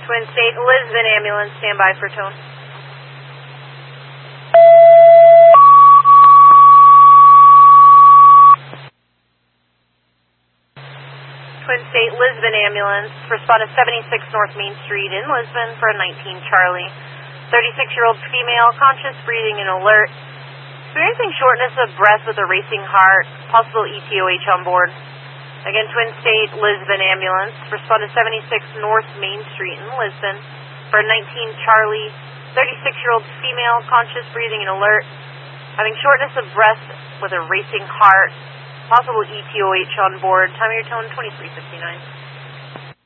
Twin State, Lisbon ambulance, stand by for tone. Twin State, Lisbon ambulance, respond to 76 North Main Street in Lisbon for a 19 Charlie. 36-year-old female, conscious, breathing, and alert. Experiencing shortness of breath with a racing heart, possible ETOH on board. Again, Twin State, Lisbon ambulance, respond to 76 North Main Street in Lisbon for a 19 Charlie. 36-year-old female, conscious, breathing, and alert. Having shortness of breath with a racing heart, possible ETOH on board. Time of your tone, 23:59.